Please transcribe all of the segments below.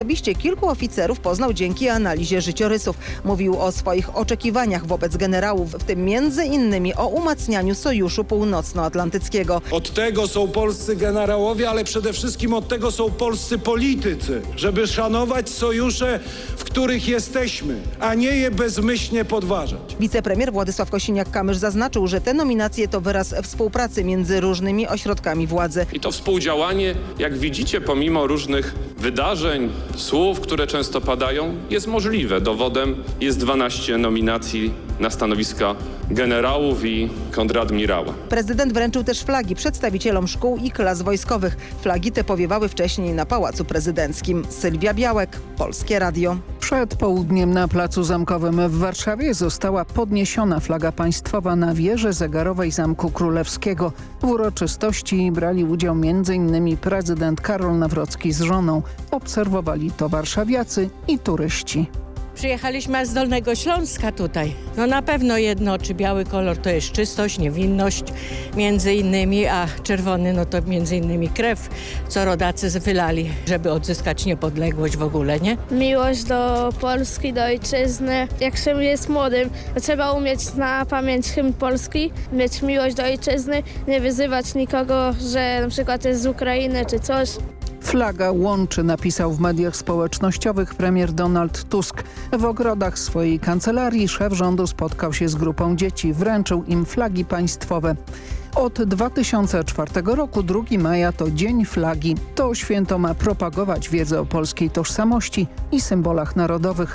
osobiście kilku oficerów poznał dzięki analizie życiorysów. Mówił o swoich oczekiwaniach wobec generałów, w tym między innymi o umacnianiu Sojuszu Północnoatlantyckiego. Od tego są polscy generałowie, ale przede wszystkim od tego są polscy politycy, żeby szanować sojusze, w których jesteśmy, a nie je bezmyślnie podważać. Wicepremier Władysław Kosiniak-Kamysz zaznaczył, że te nominacje to wyraz współpracy między różnymi ośrodkami władzy. I to współdziałanie, jak widzicie, pomimo różnych wydarzeń, słów, które często padają, jest możliwe. Dowodem jest 12 nominacji na stanowiska generałów i kontradmirała. Prezydent wręczył też flagi przedstawicielom szkół i klas wojskowych. Flagi te powiewały wcześniej na Pałacu Prezydenckim. Sylwia Białek, Polskie Radio. Przed południem na Placu Zamkowym w Warszawie została podniesiona flaga państwowa na wieży zegarowej Zamku Królewskiego. W uroczystości brali udział m.in. prezydent Karol Nawrocki z żoną. Obserwowali to warszawiacy i turyści. Przyjechaliśmy z Dolnego Śląska tutaj. No na pewno jednoczy biały kolor to jest czystość, niewinność między innymi, a czerwony no to między innymi krew, co rodacy wylali, żeby odzyskać niepodległość w ogóle, nie? Miłość do Polski, do ojczyzny. Jak się jest młodym, to trzeba umieć na pamięć hymn Polski, mieć miłość do ojczyzny, nie wyzywać nikogo, że na przykład jest z Ukrainy czy coś. Flaga łączy, napisał w mediach społecznościowych premier Donald Tusk. W ogrodach swojej kancelarii szef rządu spotkał się z grupą dzieci, wręczył im flagi państwowe. Od 2004 roku 2 maja to Dzień Flagi. To święto ma propagować wiedzę o polskiej tożsamości i symbolach narodowych.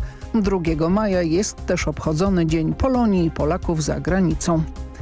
2 maja jest też obchodzony Dzień Polonii i Polaków za granicą.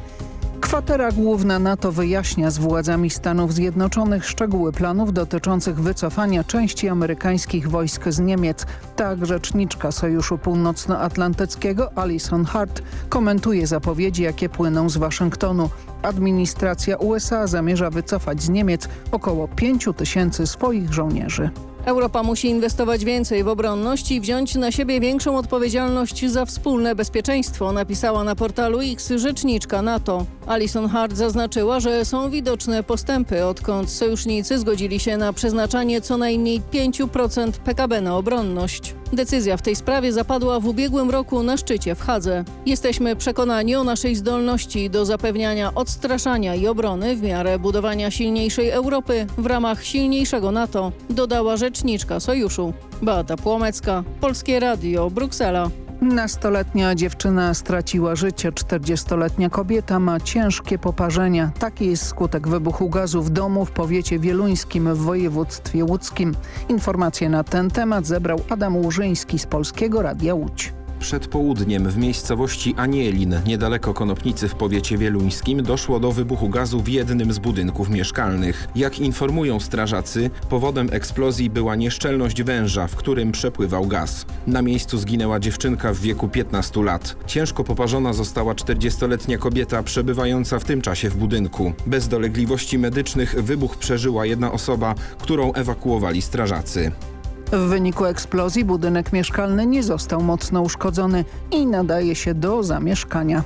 Kwatera Główna NATO wyjaśnia z władzami Stanów Zjednoczonych szczegóły planów dotyczących wycofania części amerykańskich wojsk z Niemiec. Tak rzeczniczka Sojuszu Północnoatlantyckiego Alison Hart komentuje zapowiedzi, jakie płyną z Waszyngtonu. Administracja USA zamierza wycofać z Niemiec około 5 000 swoich żołnierzy. Europa musi inwestować więcej w obronność i wziąć na siebie większą odpowiedzialność za wspólne bezpieczeństwo, napisała na portalu X rzeczniczka NATO. Alison Hart zaznaczyła, że są widoczne postępy, odkąd sojusznicy zgodzili się na przeznaczanie co najmniej 5% PKB na obronność. Decyzja w tej sprawie zapadła w ubiegłym roku na szczycie w Hadze. Jesteśmy przekonani o naszej zdolności do zapewniania odstraszania i obrony w miarę budowania silniejszej Europy w ramach silniejszego NATO, dodała rzeczniczka Sojuszu. Beata Płomecka, Polskie Radio, Bruksela. Nastoletnia dziewczyna straciła życie, 40-letnia kobieta ma ciężkie poparzenia. Taki jest skutek wybuchu gazu w domu w powiecie wieluńskim w województwie łódzkim. Informacje na ten temat zebrał Adam Łużyński z Polskiego Radia Łódź. Przed południem w miejscowości Anielin, niedaleko Konopnicy w powiecie wieluńskim, doszło do wybuchu gazu w jednym z budynków mieszkalnych. Jak informują strażacy, powodem eksplozji była nieszczelność węża, w którym przepływał gaz. Na miejscu zginęła dziewczynka w wieku 15 lat. Ciężko poparzona została 40-letnia kobieta przebywająca w tym czasie w budynku. Bez dolegliwości medycznych wybuch przeżyła jedna osoba, którą ewakuowali strażacy. W wyniku eksplozji budynek mieszkalny nie został mocno uszkodzony i nadaje się do zamieszkania.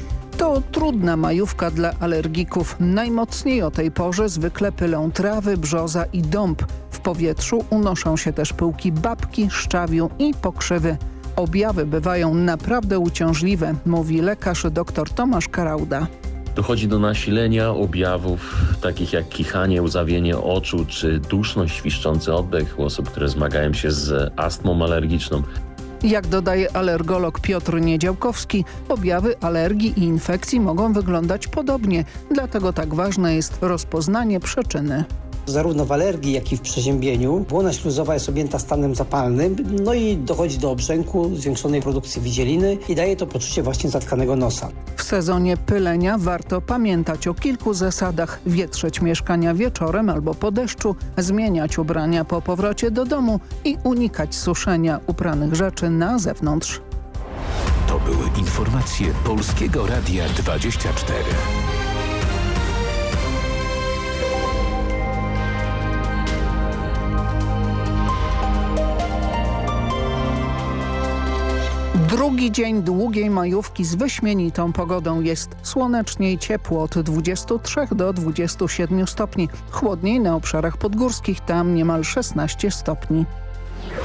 To trudna majówka dla alergików. Najmocniej o tej porze zwykle pylą trawy, brzoza i dąb. W powietrzu unoszą się też pyłki babki, szczawiu i pokrzywy. Objawy bywają naprawdę uciążliwe, mówi lekarz dr Tomasz Karauda. Dochodzi do nasilenia objawów takich jak kichanie, łzawienie oczu czy duszność, świszczący oddech u osób, które zmagają się z astmą alergiczną. Jak dodaje alergolog Piotr Niedziałkowski, objawy alergii i infekcji mogą wyglądać podobnie, dlatego tak ważne jest rozpoznanie przyczyny. Zarówno w alergii, jak i w przeziębieniu błona śluzowa jest objęta stanem zapalnym, no i dochodzi do obrzęku, zwiększonej produkcji widzieliny i daje to poczucie właśnie zatkanego nosa. W sezonie pylenia warto pamiętać o kilku zasadach: wietrzeć mieszkania wieczorem albo po deszczu, zmieniać ubrania po powrocie do domu i unikać suszenia upranych rzeczy na zewnątrz. To były informacje Polskiego Radia 24. Drugi dzień długiej majówki z wyśmienitą pogodą. Jest słonecznie i ciepło od 23 do 27 stopni. Chłodniej na obszarach podgórskich, tam niemal 16 stopni.